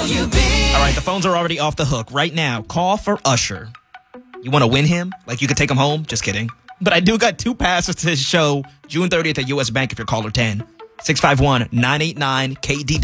All right, the phones are already off the hook. Right now, call for Usher. You want to win him? Like you could take him home? Just kidding. But I do got 2 passes to his show June 30th at US Bank if you're caller 10. 651-989-KDW.